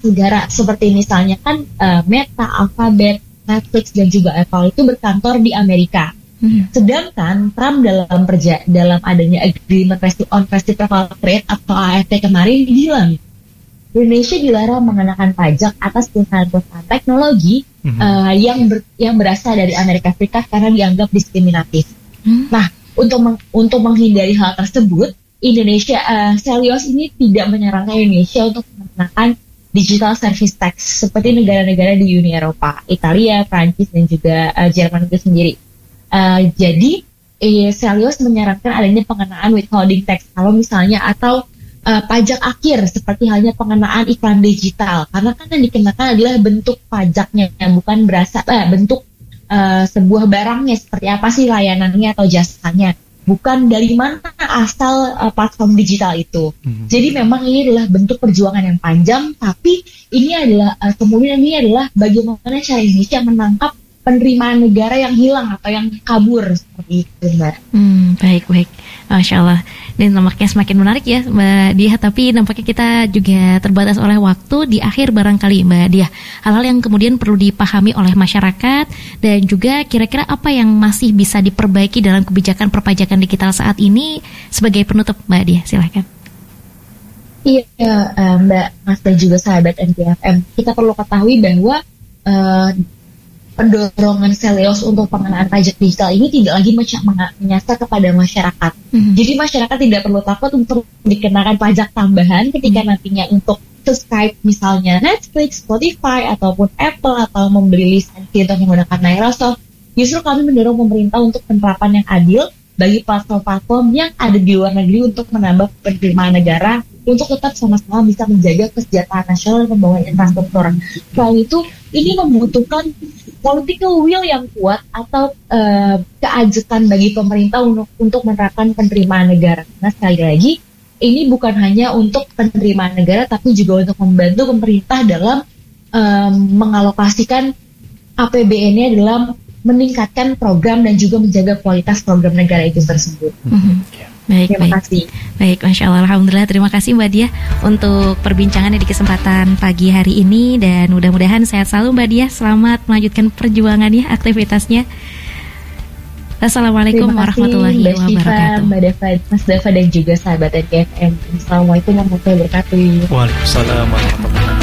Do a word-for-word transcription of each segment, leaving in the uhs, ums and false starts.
negara seperti misalnya kan uh, Meta, Alphabet, Netflix dan juga Apple itu berkantor di Amerika. Hmm. Sedangkan Trump dalam perja dalam adanya agreement on reciprocal trade atau A F T kemarin bilang Indonesia dilarang mengenakan pajak atas perusahaan-perusahaan teknologi hmm. uh, yang ber yang berasal dari Amerika Serikat karena dianggap diskriminatif. Hmm. Nah, untuk meng untuk menghindari hal tersebut, Indonesia uh, Celios ini tidak menyarankan Indonesia untuk mengenakan digital service tax seperti negara-negara di Uni Eropa, Italia, Prancis dan juga uh, Jerman itu sendiri. Uh, jadi, eh, Celios menyarankan adanya pengenaan withholding tax kalau misalnya atau uh, pajak akhir seperti halnya pengenaan iklan digital, karena kan yang dikenakan adalah bentuk pajaknya yang bukan berasal eh, bentuk uh, sebuah barangnya seperti apa sih layanannya atau jasanya, bukan dari mana asal uh, platform digital itu. Hmm. Jadi memang ini adalah bentuk perjuangan yang panjang, tapi ini adalah uh, kemudian ini adalah bagaimana cara Indonesia menangkap penerimaan negara yang hilang atau yang kabur seperti itu, Mbak. Hmm, baik, baik. Masya Allah. Dan nampaknya semakin menarik ya, Mbak Diah. Tapi nampaknya kita juga terbatas oleh waktu. Di akhir barangkali, Mbak Diah, hal-hal yang kemudian perlu dipahami oleh masyarakat dan juga kira-kira apa yang masih bisa diperbaiki dalam kebijakan perpajakan digital saat ini sebagai penutup, Mbak Diah. Silakan. Iya, uh, Mbak Mas dan juga sahabat M K F M. Kita perlu ketahui bahwa uh, pendorongan Celios untuk pengenaan pajak digital ini tidak lagi menyasar kepada masyarakat. Mm-hmm. Jadi masyarakat tidak perlu takut untuk dikenakan pajak tambahan ketika mm-hmm. nantinya untuk subscribe misalnya Netflix, Spotify, ataupun Apple, atau membeli lisensi untuk menggunakan Microsoft. Justru kami mendorong pemerintah untuk penerapan yang adil bagi platform-platform yang ada di luar negeri untuk menambah penerimaan negara untuk tetap sama-sama bisa menjaga kesejahteraan nasional dan pembangunan infrastruktur. Selain itu, ini membutuhkan political will yang kuat atau uh, keajekan bagi pemerintah untuk, untuk menerapkan penerimaan negara. Nah, sekali lagi, ini bukan hanya untuk penerimaan negara, tapi juga untuk membantu pemerintah dalam um, mengalokasikan A P B N-nya dalam meningkatkan program dan juga menjaga kualitas program negara itu tersebut. Mm-hmm. Baik, terima baik. kasih. Baik, Masya Allah, Alhamdulillah. Terima kasih Mbak Diah untuk perbincangannya di kesempatan pagi hari ini. Dan mudah-mudahan sehat selalu Mbak Diah. Selamat melanjutkan perjuangannya, aktivitasnya. Assalamualaikum warahmatullahi Mbak wabarakatuh. Mbak Deva, Mas Deva dan juga sahabat M K F M. Assalamualaikum warahmatullahi wabarakatuh. Waalaikumsalam warahmatullahi wabarakatuh.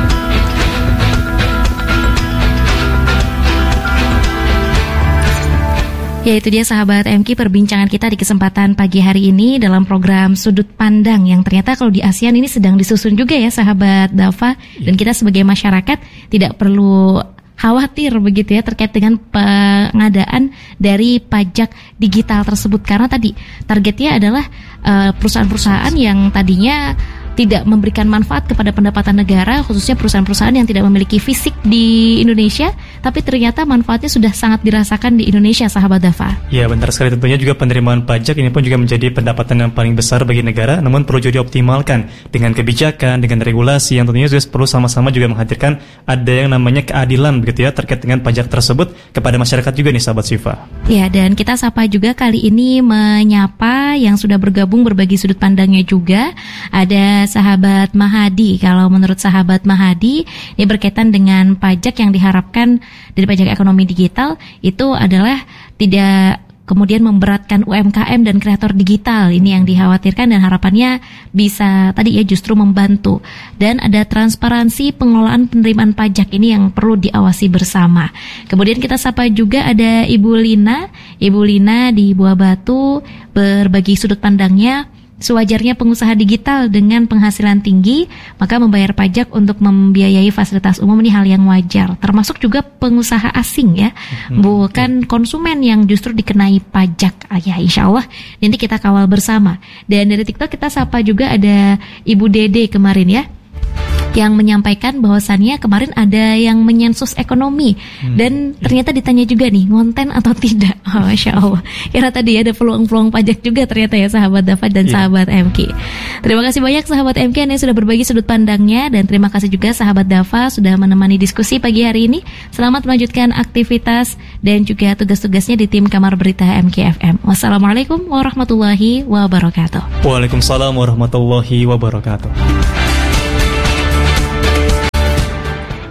Ya, itu dia sahabat M K perbincangan kita di kesempatan pagi hari ini dalam program Sudut Pandang yang ternyata kalau di ASEAN ini sedang disusun juga ya sahabat Dava. Dan kita sebagai masyarakat tidak perlu khawatir begitu ya terkait dengan pengadaan dari pajak digital tersebut, karena tadi targetnya adalah uh, perusahaan-perusahaan yang tadinya tidak memberikan manfaat kepada pendapatan negara, khususnya perusahaan-perusahaan yang tidak memiliki fisik di Indonesia, tapi ternyata manfaatnya sudah sangat dirasakan di Indonesia, sahabat Dava. Ya, benar sekali. Tentunya juga penerimaan pajak ini pun juga menjadi pendapatan yang paling besar bagi negara, namun perlu juga dioptimalkan dengan kebijakan, dengan regulasi yang tentunya juga perlu sama-sama juga menghadirkan ada yang namanya keadilan begitu ya terkait dengan pajak tersebut kepada masyarakat juga nih, sahabat Siva. Ya, dan kita sapa juga kali ini menyapa yang sudah bergabung berbagi sudut pandangnya juga. Ada sahabat Mahadi. Kalau menurut sahabat Mahadi, ini berkaitan dengan pajak yang diharapkan dari pajak ekonomi digital itu adalah tidak kemudian memberatkan U M K M dan kreator digital. Ini yang dikhawatirkan dan harapannya bisa tadi ya justru membantu. Dan ada transparansi pengelolaan penerimaan pajak ini yang perlu diawasi bersama. Kemudian kita sapa juga ada Ibu Lina. Ibu Lina di Buah Batu berbagi sudut pandangnya. Sewajarnya pengusaha digital dengan penghasilan tinggi, maka membayar pajak untuk membiayai fasilitas umum ini hal yang wajar. Termasuk juga pengusaha asing ya, hmm. bukan konsumen yang justru dikenai pajak. Ah, ya, insya Allah nanti kita kawal bersama. Dan dari TikTok kita sapa juga ada Ibu Dede kemarin ya, yang menyampaikan bahwasannya kemarin ada yang menyensus ekonomi hmm. dan ternyata ditanya juga nih ngonten atau tidak. Oh, Masya Allah. Kira tadi ada peluang-peluang pajak juga ternyata ya sahabat Dava dan yeah. sahabat M K. Terima kasih banyak sahabat M K yang sudah berbagi sudut pandangnya, dan terima kasih juga sahabat Dava sudah menemani diskusi pagi hari ini. Selamat melanjutkan aktivitas dan juga tugas-tugasnya di tim Kamar Berita M K F M. Wassalamualaikum warahmatullahi wabarakatuh. Waalaikumsalam warahmatullahi wabarakatuh.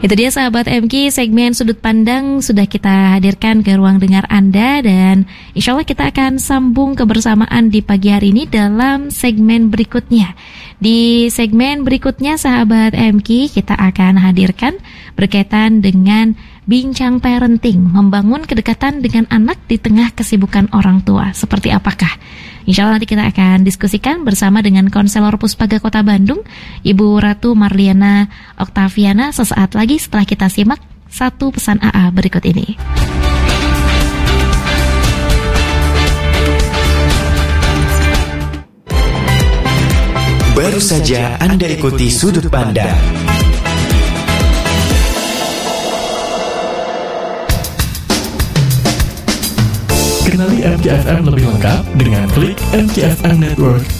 Itu dia sahabat M K, segmen Sudut Pandang sudah kita hadirkan ke ruang dengar Anda, dan insya Allah kita akan sambung kebersamaan di pagi hari ini dalam segmen berikutnya. Di segmen berikutnya sahabat M K, kita akan hadirkan berkaitan dengan bincang parenting, membangun kedekatan dengan anak di tengah kesibukan orang tua. Seperti apakah? Insya Allah nanti kita akan diskusikan bersama dengan Konselor Puspaga Kota Bandung, Ibu Ratu Marliana Oktaviana, sesaat lagi setelah kita simak satu pesan A A berikut ini. Baru saja Anda ikuti Sudut Pandang. Kenali M K F M lebih lengkap dengan klik m k f m network